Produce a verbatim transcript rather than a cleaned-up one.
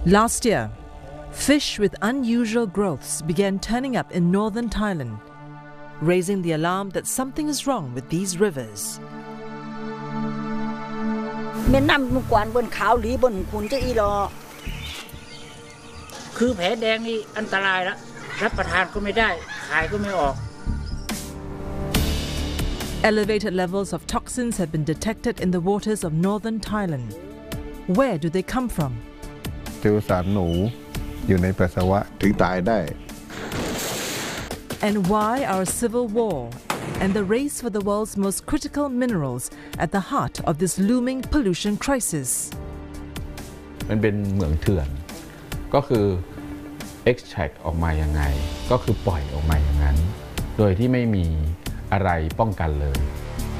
Last year, fish with unusual growths began turning up in northern Thailand, raising the alarm that something is wrong with these rivers. แม่น้ำมุกวนบนขาวหลีบนคุณจะอีหรอคือแผลแดงนี่อันตรายแล้วรับประทานก็ไม่ได้ขายก็ไม่ออก Elevated levels of toxins have been detected in the waters of northern Thailand. Where do they come from? เจอสารหนูอยู่ในปัสสาวะถึงตายได้ And why our civil war and the race for the world's most critical minerals at the heart of this looming pollution crisis? มันเป็นเหมืองเถื่อนก็คือ extract ออกมายังไงก็คือปล่อยออกมาอย่างนั้นโดยที่ไม่มีอะไรป้องกันเลย